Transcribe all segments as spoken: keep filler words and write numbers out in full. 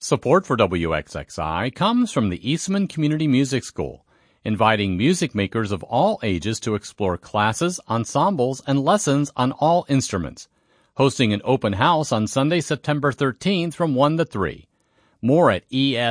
Support for W X X I comes from the Eastman Community Music School, inviting music makers of all ages to explore classes, ensembles, and lessons on all instruments. Hosting an open house on Sunday, September thirteenth from one to three. More at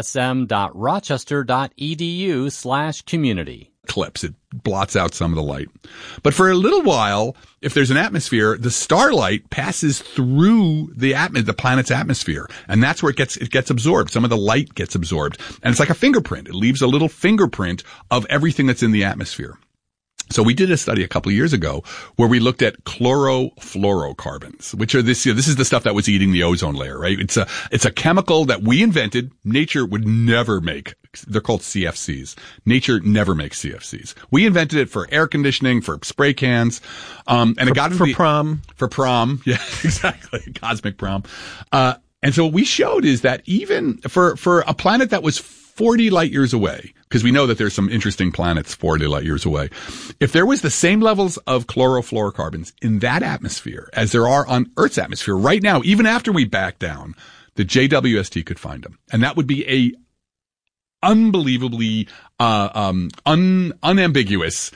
esm.rochester.edu slash community. Eclipse. It blots out some of the light. But for a little while, if there's an atmosphere, the starlight passes through the atm- the planet's atmosphere. And that's where it gets, it gets absorbed. Some of the light gets absorbed. And it's like a fingerprint. It leaves a little fingerprint of everything that's in the atmosphere. So we did a study a couple of years ago where we looked at chlorofluorocarbons, which are this, you know, this is the stuff that was eating the ozone layer, right? It's a, it's a chemical that we invented. Nature would never make. They're called C F Cs. Nature never makes C F Cs. We invented it for air conditioning, for spray cans, um, and for, it got for the, prom. For prom. Yeah, exactly. Cosmic prom. Uh, and so what we showed is that even for, for a planet that was forty light years away, because we know that there's some interesting planets forty light years away. If there was the same levels of chlorofluorocarbons in that atmosphere as there are on Earth's atmosphere right now, even after we back down, the J W S T could find them. And that would be a unbelievably, uh, um, un, unambiguous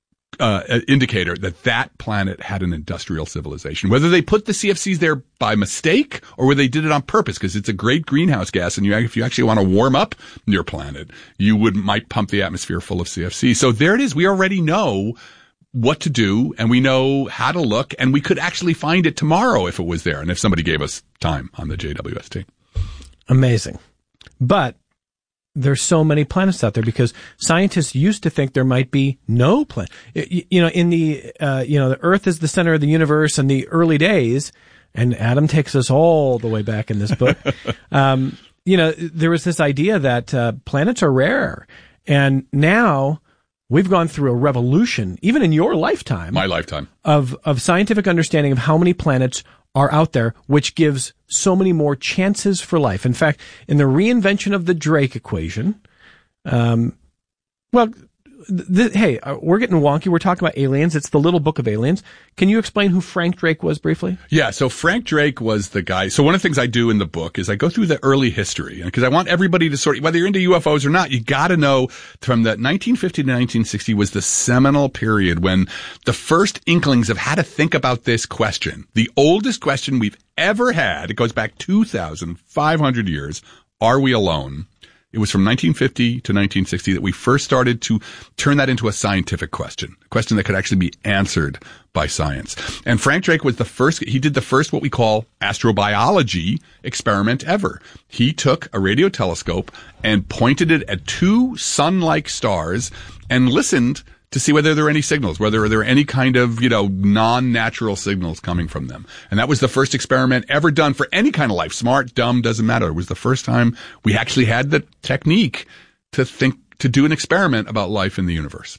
Uh, indicator that that planet had an industrial civilization. Whether they put the C F Cs there by mistake or whether they did it on purpose, because it's a great greenhouse gas, and you, if you actually want to warm up your planet, you would might pump the atmosphere full of C F Cs. So there it is. We already know what to do, and we know how to look, and we could actually find it tomorrow if it was there, and if somebody gave us time on the J W S T. Amazing. But there's so many planets out there because scientists used to think there might be no planet. You know, in the, uh, you know, the Earth is the center of the universe in the early days, and Adam takes us all the way back in this book. um, you know, there was this idea that uh, planets are rare. And now we've gone through a revolution, even in your lifetime. My lifetime. Of, of scientific understanding of how many planets are out there, which gives so many more chances for life. In fact, in the reinvention of the Drake equation, um, well, th- hey, uh, we're getting wonky. We're talking about aliens. It's the Little Book of Aliens. Can you explain who Frank Drake was briefly? Yeah, so Frank Drake was the guy. So one of the things I do in the book is I go through the early history, because I want everybody to sort of, whether you're into U F Os or not, you got to know from the nineteen fifty to nineteen sixty was the seminal period when the first inklings of how to think about this question, the oldest question we've ever had. It goes back two thousand five hundred years. Are we alone? It was from nineteen fifty to nineteen sixty that we first started to turn that into a scientific question, a question that could actually be answered by science. And Frank Drake was the first, he did the first what we call astrobiology experiment ever. He took a radio telescope and pointed it at two sun-like stars and listened to see whether there were any signals, whether there were any kind of, you know, non-natural signals coming from them. And that was the first experiment ever done for any kind of life. Smart, dumb, doesn't matter. It was the first time we actually had the technique to think, to do an experiment about life in the universe.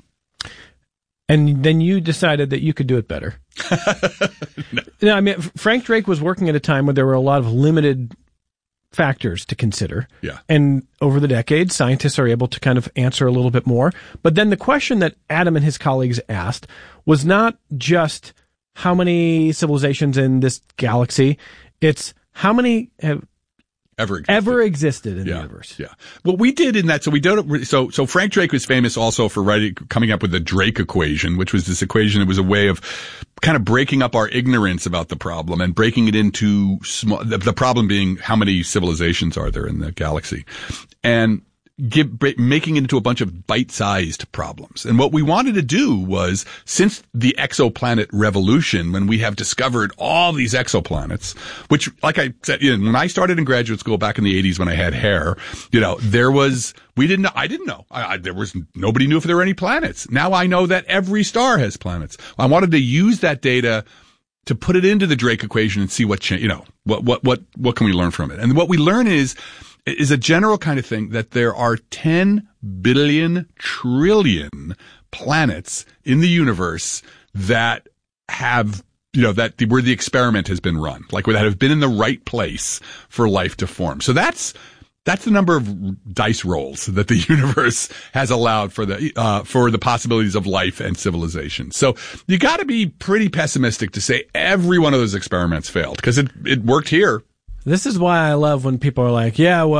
And then you decided that you could do it better. no. no, I mean, Frank Drake was working at a time where there were a lot of limited factors to consider. Yeah. And over the decades, scientists are able to kind of answer a little bit more. But then the question that Adam and his colleagues asked was not just how many civilizations in this galaxy, it's how many have ever existed, ever existed in yeah, the universe. Yeah. What we did in that, so we don't, so, so Frank Drake was famous also for writing, coming up with the Drake equation, which was this equation that was a way of kind of breaking up our ignorance about the problem and breaking it into small, the, the problem being how many civilizations are there in the galaxy, and give, making it into a bunch of bite-sized problems. And what we wanted to do was, since the exoplanet revolution, when we have discovered all these exoplanets, which, like I said, you know, when I started in graduate school back in the eighties when I had hair, you know, there was, we didn't know, I didn't know. I, I, there was, nobody knew if there were any planets. Now I know that every star has planets. I wanted to use that data to put it into the Drake equation and see what, cha- you know, what, what, what, what can we learn from it? And what we learn is, is a general kind of thing that there are ten billion trillion planets in the universe that have, you know, that the, where the experiment has been run, like that have been in the right place for life to form. So that's, that's the number of dice rolls that the universe has allowed for the, uh, for the possibilities of life and civilization. So you got to be pretty pessimistic to say every one of those experiments failed, because it, it worked here. This is why I love when people are like, yeah, well,